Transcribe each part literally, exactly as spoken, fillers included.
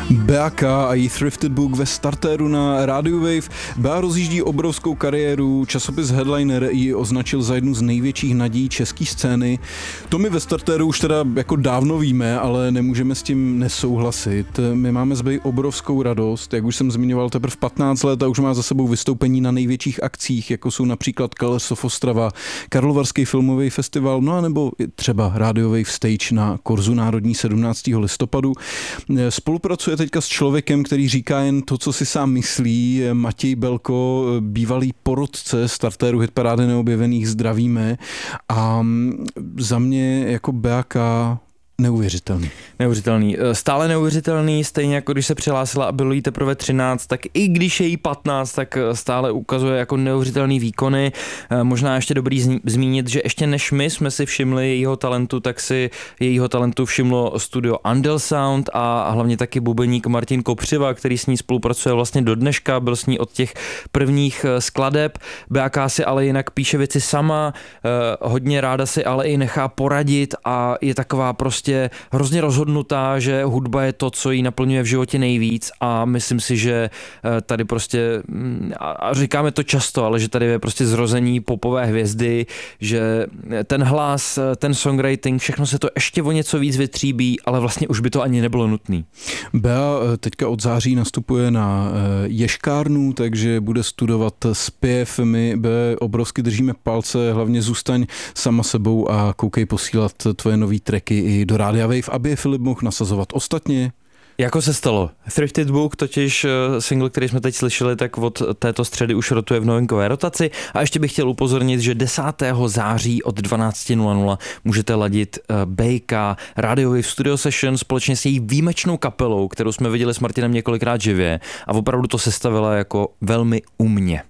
Bea K a její Thrifted Book ve startéru na Radio Wave. Bea rozjíždí obrovskou kariéru, časopis Headliner ji označil za jednu z největších nadějí české scény. To my ve startéru už teda jako dávno víme, ale nemůžeme s tím nesouhlasit. My máme z Bea obrovskou radost, jak už jsem zmiňoval, teprve patnáct let a už má za sebou vystoupení na největších akcích, jako jsou například Colors of Ostrava, Karlovarský filmový festival, no a nebo třeba Radio Wave Stage na Korzu Národní sedmnáctého listopadu. Spolupracuje teďka s člověkem, který říká jen to, co si sám myslí. Matěj Belko, bývalý porotce startéru hitparády neobjevených, zdravíme. A za mě jako Bea K neuvěřitelný. Neuvěřitelný. Stále neuvěřitelný, stejně jako když se přihlásila a bylo jí teprve třináct, tak i když je jí patnáct, tak stále ukazuje jako neuvěřitelný výkony. Možná ještě dobrý zmínit, že ještě než my jsme si všimli jejího talentu, tak si jejího talentu všimlo studio Andel Sound a hlavně taky bubeník Martin Kopřiva, který s ní spolupracuje vlastně do dneška, byl s ní od těch prvních skladeb. Bea K si ale jinak píše věci sama, hodně ráda si ale i nechá poradit a je taková prostě hrozně rozhodnutá, že hudba je to, co jí naplňuje v životě nejvíc a myslím si, že tady prostě, a říkáme to často, ale že tady je prostě zrození popové hvězdy, že ten hlas, ten songwriting, všechno se to ještě o něco víc vytříbí, ale vlastně už by to ani nebylo nutný. Bea teďka od září nastupuje na ješkárnu, takže bude studovat zpěv. My Bea obrovsky držíme palce, hlavně zůstaň sama sebou a koukej posílat tvoje nový tracky i do Rádia Wave, aby je Filip mohl nasazovat. Ostatně jako se stalo. Thrifted Book, totiž single, který jsme teď slyšeli, tak od této středy už rotuje v novinkové rotaci. A ještě bych chtěl upozornit, že desátého září od dvanáct nula nula můžete ladit Bea K Radio Wave Studio Session společně s její výjimečnou kapelou, kterou jsme viděli s Martinem několikrát živě. A opravdu to sestavila jako velmi umně.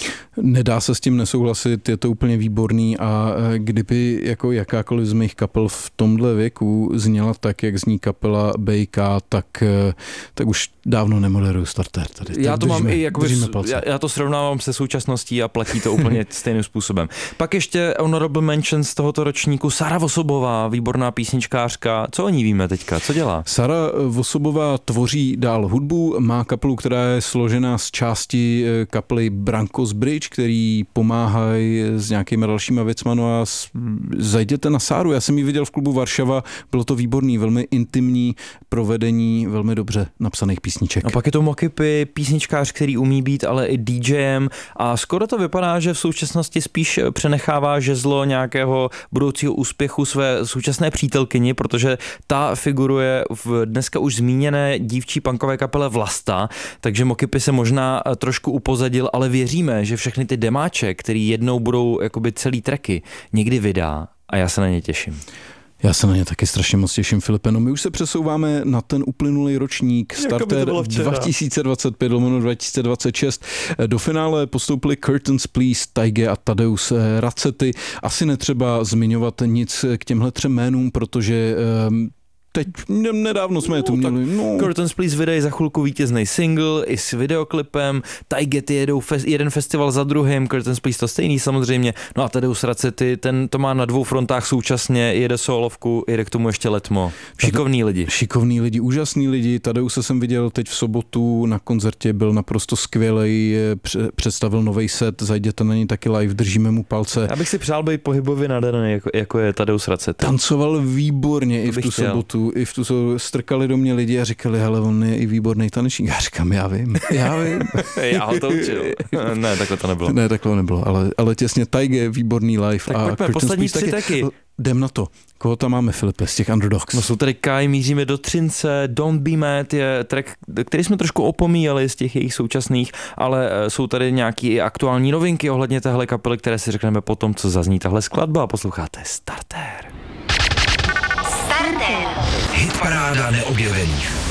Nedá se s tím nesouhlasit, je to úplně výborný a kdyby jako jakákoliv z mých kapel v tomhle věku zněla tak, jak zní kapela Bea K, tak, tak už dávno nemoderuju startér tady. Já to držíme, mám i jakoby, já, já to srovnávám se současností a platí to úplně stejným způsobem. Pak ještě honorable mention z tohoto ročníku Sara Vosobová, výborná písničkářka. Co o ní víme teďka? Co dělá? Sara Vosobová tvoří dál hudbu, má kapelu, která je složená z části kapely Brankos Bridge, který pomáhají s nějakýma dalšíma věcma, no a zajděte na Sáru, já jsem ji viděl v klubu Varšava, bylo to výborný, velmi intimní provedení, velmi dobře napsaných písniček. A pak je to Mokipy, písničkář, který umí být ale i DJem a skoro to vypadá, že v současnosti spíš přenechává žezlo nějakého budoucího úspěchu své současné přítelkyni, protože ta figuruje v dneska už zmíněné dívčí punkové kapele Vlasta, takže Mokipy se možná trošku upozadil, ale věříme, že všechny ty demáče, který jednou budou jakoby celý tracky, někdy vydá a já se na ně těším. Já se na ně taky strašně moc těším, Filipe. No my už se přesouváme na ten uplynulý ročník, startér dva tisíce dvacet pět lomeno dva tisíce dvacet šest. Do finále postoupili Curtains Please, Taige a Tadeusz Racety. Asi netřeba zmiňovat nic k těmhle třem jménům, protože um, teď nedávno jsme je tu no, měli. No. Curtains Please vydají za chvilku vítězný single i s videoklipem, Taige jedou fe- jeden festival za druhým, Curtains Please to stejný samozřejmě, no a Tadeusz Racety, ten to má na dvou frontách současně, jede solovku, jede k tomu ještě letmo. Šikovný lidi. Šikovný lidi, úžasný lidi. Tadeusze jsem viděl teď v sobotu na koncertě, byl naprosto skvělej, představil nový set, zajděte na něj taky live, držíme mu palce. Já bych si přál být pohybově nadaný, jako, jako je Tadeusz Racety. Tancoval výborně to i v tu chtěl. sobotu. I v tu strkali do mě lidi a říkali, hele, on je i výborný tanečník. Já říkám, já vím, já vím. Já ho to učil. Ne, takhle to nebylo. Ne, takhle nebylo, ale, ale těsně Taige, výborný live. Tak a pojďme, poslední tři taky. Jdem na to. Koho tam máme, Filipe, z těch Underdogs? No jsou tady Kai, míříme do Třince, Don't Be Mad je track, který jsme trošku opomíjeli z těch jejich současných, ale jsou tady nějaký i aktuální novinky ohledně téhle kapely, které si řekneme potom, co zazní tahle skladba. Posloucháte Startér. Hitparáda neobjevených.